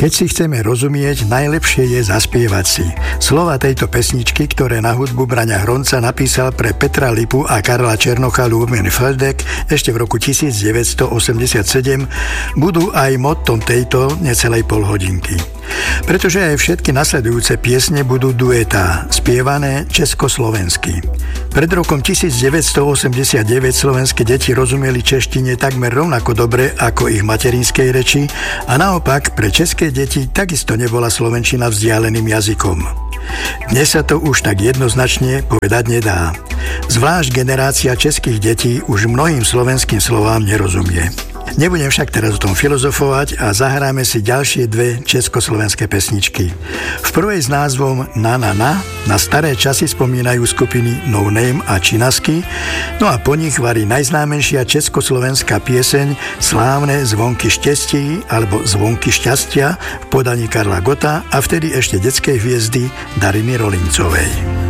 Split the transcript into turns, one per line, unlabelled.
Keď si chceme rozumieť, najlepšie je zaspievať si. Slova tejto pesničky, ktoré na hudbu Braňa Hronca napísal pre Petra Lipu a Karla Černocha Lubomír Feldek ešte v roku 1987, budú aj mottom tejto necelej polhodinky. Pretože aj všetky nasledujúce piesne budú duetá, spievané československy. Pred rokom 1989 slovenské deti rozumieli češtine takmer rovnako dobre ako ich materinskej reči a naopak pre české deti takisto nebola slovenčina vzdialeným jazykom. Dnes sa to už tak jednoznačne povedať nedá. Zvlášť generácia českých detí už mnohým slovenským slovám nerozumie. Nebudem však teraz o tom filozofovať a zahráme si ďalšie dve československé pesničky. V prvej s názvom Na staré časy spomínajú skupiny No Name a Činasky, no a po nich varí najznámejšia československá pieseň Slávne zvonky štestí alebo Zvonky šťastia v podaní Karla Gotta a vtedy ešte detskej hviezdy Dariny Rolincovej.